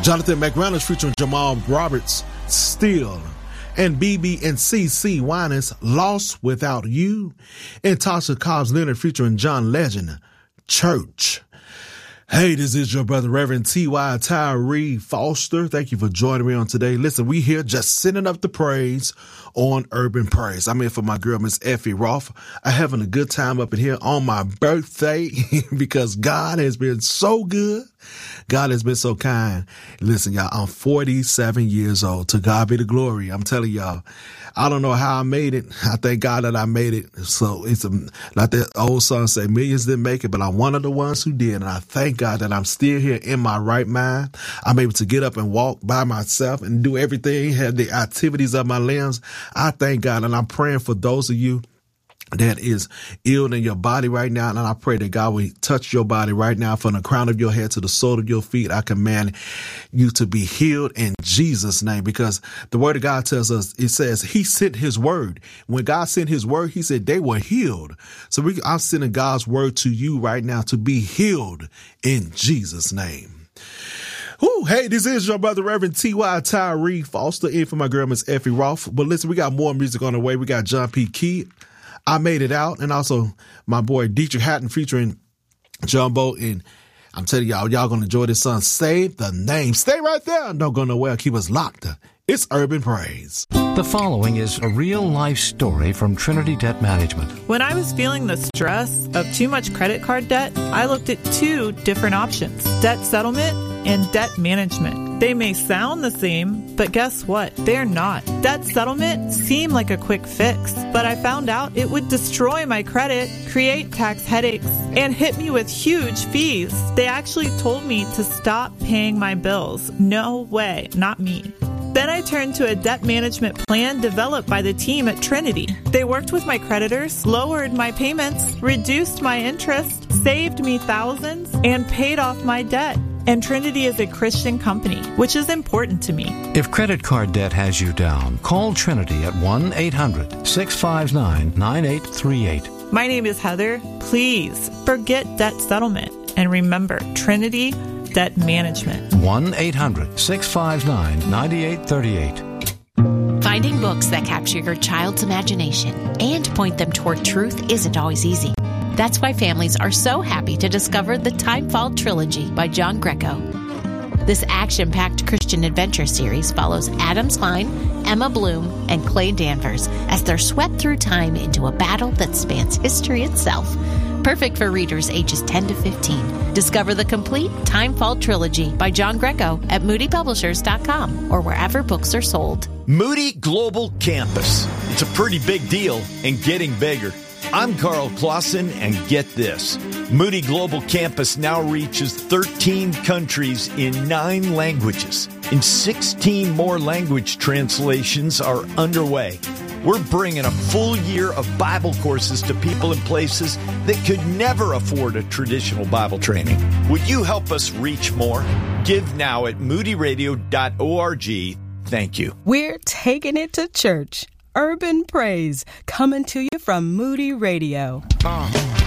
Jonathan McReynolds featuring Jamal Roberts, Still. And BB and CC Winans, Lost Without You. And Tasha Cobbs Leonard featuring John Legend, Church. Hey, this is your brother, Reverend T.Y. Tyree Foster. Thank you for joining me on today. Listen, we here just sending up the praise on Urban Praise. I'm here for my girl, Miss Effie Roth. I'm having a good time up in here on my birthday because God has been so good. God has been so kind. Listen, y'all, I'm 47 years old. To God be the glory. I'm telling y'all, I don't know how I made it. I thank God that I made it. So it's like that old song say, millions didn't make it, but I'm one of the ones who did. And I thank God that I'm still here in my right mind. I'm able to get up and walk by myself and do everything, have the activities of my limbs. I thank God, and I'm praying for those of you that is ill in your body right now. And I pray that God will touch your body right now from the crown of your head to the sole of your feet. I command you to be healed in Jesus' name, because the word of God tells us, it says he sent his word. When God sent his word, he said they were healed. So I'm sending God's word to you right now to be healed in Jesus' name. Ooh, hey, this is your brother, Reverend T.Y. Tyree Foster, in for my girl, Miss Effie Roth. But listen, we got more music on the way. We got John P. Key, I Made It Out, and also my boy Dietrich Hatton featuring Jumbo. And I'm telling y'all going to enjoy this song, Save the Name. Stay right there. Don't go nowhere. Keep us locked. It's Urban Praise. The following is a real-life story from Trinity Debt Management. When I was feeling the stress of too much credit card debt, I looked at two different options: debt settlement and debt management. They may sound the same, but guess what? They're not. Debt settlement seemed like a quick fix, but I found out it would destroy my credit, create tax headaches, and hit me with huge fees. They actually told me to stop paying my bills. No way, not me. Then I turned to a debt management plan developed by the team at Trinity. They worked with my creditors, lowered my payments, reduced my interest, saved me thousands, and paid off my debt. And Trinity is a Christian company, which is important to me. If credit card debt has you down, call Trinity at 1-800-659-9838. My name is Heather. Please forget debt settlement and remember Trinity Debt Management. 1-800-659-9838. Finding books that capture your child's imagination and point them toward truth isn't always easy. That's why families are so happy to discover the Timefall Trilogy by John Greco. This action-packed Christian adventure series follows Adam Klein, Emma Bloom, and Clay Danvers as they're swept through time into a battle that spans history itself. Perfect for readers ages 10 to 15. Discover the complete Timefall Trilogy by John Greco at moodypublishers.com or wherever books are sold. Moody Global Campus. It's a pretty big deal and getting bigger. I'm Carl Clausen, and get this. Moody Global Campus now reaches 13 countries in 9 languages, and 16 more language translations are underway. We're bringing a full year of Bible courses to people in places that could never afford a traditional Bible training. Would you help us reach more? Give now at moodyradio.org. Thank you. We're taking it to church. Urban Praise, coming to you from Moody Radio.